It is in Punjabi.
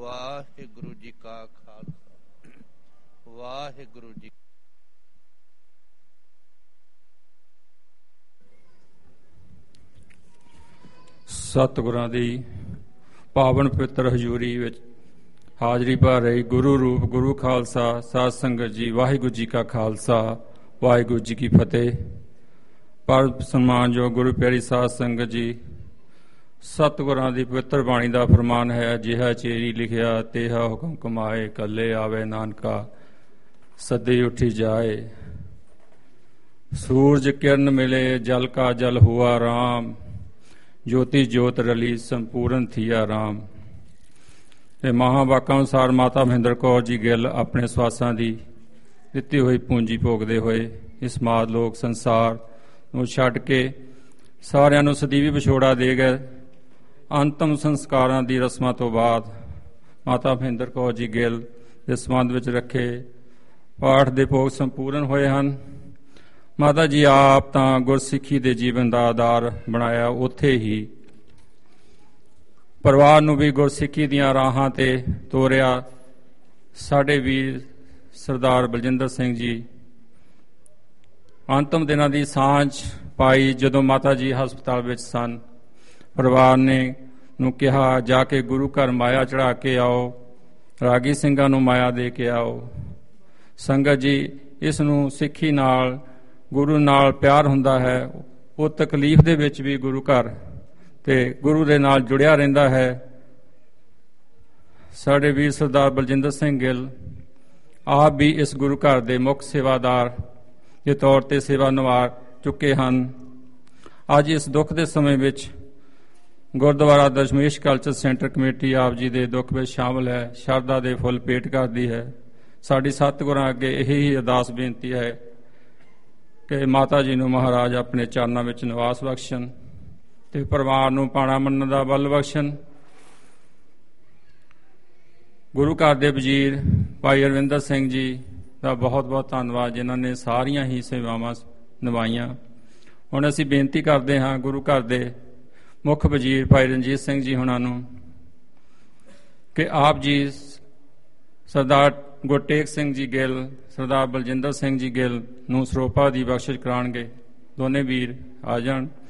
ਵਾਹਿਗੁਰੂ ਜੀ ਕਾ ਖਾਲਸਾ ਵਾਹਿਗੁਰੂ ਜੀ। ਸਤਿਗੁਰਾਂ ਦੀ ਪਾਵਨ ਪਵਿੱਤਰ ਹਜ਼ੂਰੀ ਵਿੱਚ ਹਾਜ਼ਰੀ ਭਰ ਰਹੀ ਗੁਰੂ ਰੂਪ ਗੁਰੂ ਖਾਲਸਾ ਸਾਧ ਸੰਗਤ ਜੀ, ਵਾਹਿਗੁਰੂ ਜੀ ਕਾ ਖਾਲਸਾ ਵਾਹਿਗੁਰੂ ਜੀ ਕੀ ਫਤਿਹ। ਪਰਮ ਸਨਮਾਨਯੋਗ ਗੁਰੂ ਪਿਆਰੀ ਸਾਧ ਸੰਗਤ ਜੀ, ਸਤਿਗੁਰਾਂ ਦੀ ਪਵਿੱਤਰ ਬਾਣੀ ਦਾ ਫਰਮਾਨ ਹੈ, ਜਿਹਾ ਚੇਰੀ ਲਿਖਿਆ ਤੇਹਾ ਹੁਕਮ ਕਮਾਏ, ਕੱਲੇ ਆਵੇ ਨਾਨਕਾ ਸੱਦੀ ਉੱਠੀ ਜਾਏ। ਸੂਰਜ ਕਿਰਨ ਮਿਲੇ ਜਲ ਕਾ ਜਲ ਹੁਆ ਰਾਮ, ਜੋਤੀ ਜੋਤ ਰਲੀ ਸੰਪੂਰਨ ਥੀਆ ਰਾਮ। ਤੇ ਮਹਾਂਵਾਕਾਂ ਅਨੁਸਾਰ ਮਾਤਾ ਮਹਿੰਦਰ ਕੌਰ ਜੀ ਗਿੱਲ ਆਪਣੇ ਸਵਾਸਾਂ ਦੀ ਦਿੱਤੀ ਹੋਈ ਪੂੰਜੀ ਭੋਗਦੇ ਹੋਏ ਇਸ ਮਾਤ ਲੋਕ ਸੰਸਾਰ ਨੂੰ ਛੱਡ ਕੇ ਸਾਰਿਆਂ ਨੂੰ ਸਦੀਵੀ ਵਿਛੋੜਾ ਦੇ ਗਏ। ਅੰਤਮ ਸੰਸਕਾਰਾਂ ਦੀ ਰਸਮਾਂ ਤੋਂ ਬਾਅਦ ਮਾਤਾ ਮਹਿੰਦਰ ਕੌਰ ਜੀ ਗਿੱਲ ਦੇ ਸੰਬੰਧ ਵਿੱਚ ਰੱਖੇ ਪਾਠ ਦੇ ਭੋਗ ਸੰਪੂਰਨ ਹੋਏ ਹਨ। ਮਾਤਾ ਜੀ ਆਪ ਤਾਂ ਗੁਰਸਿੱਖੀ ਦੇ ਜੀਵਨ ਦਾ ਆਧਾਰ ਬਣਾਇਆ, ਉੱਥੇ ਹੀ ਪਰਿਵਾਰ ਨੂੰ ਵੀ ਗੁਰਸਿੱਖੀ ਦੀਆਂ ਰਾਹਾਂ ਤੇ ਤੋਰਿਆ। ਸਾਡੇ ਵੀਰ ਸਰਦਾਰ ਬਲਜਿੰਦਰ ਸਿੰਘ ਜੀ ਅੰਤਮ ਦਿਨਾਂ ਦੀ ਸਾਂਝ ਪਾਈ ਜਦੋਂ ਮਾਤਾ ਜੀ ਹਸਪਤਾਲ ਵਿੱਚ ਸਨ। ਪਰਿਵਾਰ ਨੇ ਨੂੰ ਕਿਹਾ, ਜਾ ਕੇ ਗੁਰੂ ਘਰ ਮਾਇਆ ਚੜਾ ਕੇ ਆਓ, ਰਾਗੀ ਸਿੰਘਾਂ ਨੂੰ ਮਾਇਆ ਦੇ ਕੇ ਆਓ। ਸੰਗਤ ਜੀ, ਇਸ ਨੂੰ ਸਿੱਖੀ ਨਾਲ ਗੁਰੂ ਨਾਲ ਪਿਆਰ ਹੁੰਦਾ ਹੈ। ਉਹ ਤਕਲੀਫ ਦੇ ਵਿੱਚ ਵੀ ਗੁਰੂ ਘਰ ਤੇ ਗੁਰੂ ਦੇ ਨਾਲ ਜੁੜਿਆ ਰਹਿੰਦਾ ਹੈ। ਸਾਡੇ ਵੀਰ ਸਰਦਾਰ ਬਲਜਿੰਦਰ ਸਿੰਘ ਗਿੱਲ ਆਪ ਵੀ ਇਸ ਗੁਰੂ ਘਰ ਦੇ ਮੁੱਖ ਸੇਵਾਦਾਰ ਦੇ ਤੌਰ ਤੇ ਸੇਵਾ ਨਿਭਾ ਚੁੱਕੇ ਹਨ। ਅੱਜ ਇਸ ਦੁੱਖ ਦੇ ਸਮੇਂ ਵਿੱਚ Gurdwara Dashmesh culture centre committee ਆਪ ਜੀ ਦੇ ਦੁੱਖ ਵਿੱਚ ਸ਼ਾਮਲ ਹੈ, ਸ਼ਰਧਾ ਦੇ ਫੁੱਲ ਭੇਟ ਕਰਦੀ ਹੈ। ਸਾਡੀ ਸਤਿਗੁਰਾਂ ਅੱਗੇ ਇਹੀ ਅਰਦਾਸ ਬੇਨਤੀ ਹੈ ਕਿ ਮਾਤਾ ਜੀ ਨੂੰ ਮਹਾਰਾਜ ਆਪਣੇ ਚਰਨਾਂ ਵਿੱਚ ਨਿਵਾਸ ਬਖਸ਼ਣ ਤੇ ਪਰਿਵਾਰ ਨੂੰ ਪਾਣਾ ਮੰਨਣ ਦਾ ਬਲ ਬਖਸ਼ਣ। ਗੁਰੂ ਘਰ ਦੇ ਵਜ਼ੀਰ ਭਾਈ ਅਰਵਿੰਦਰ ਸਿੰਘ ਜੀ ਦਾ ਬਹੁਤ ਬਹੁਤ ਧੰਨਵਾਦ, ਜਿਨ੍ਹਾਂ ਨੇ ਸਾਰੀਆਂ ਹੀ ਸੇਵਾਵਾਂ ਨਿਭਾਈਆਂ। ਹੁਣ ਅਸੀਂ ਬੇਨਤੀ ਕਰਦੇ ਹਾਂ ਗੁਰੂ ਘਰ ਦੇ ਮੁੱਖ ਵਜ਼ੀਰ ਭਾਈ ਰਣਜੀਤ ਸਿੰਘ ਜੀ ਹੁਣਾਂ ਨੂੰ ਕਿ ਆਪ ਜੀ ਸਰਦਾਰ ਗੁਰਟੇਕ ਸਿੰਘ ਜੀ ਗਿੱਲ, ਸਰਦਾਰ ਬਲਜਿੰਦਰ ਸਿੰਘ ਜੀ ਗਿੱਲ ਨੂੰ ਸਰੋਪਾ ਦੀ ਬਖਸ਼ਿਸ਼ ਕਰਾਉਣਗੇ। ਦੋਨੇ ਵੀਰ ਆ ਜਾਣ।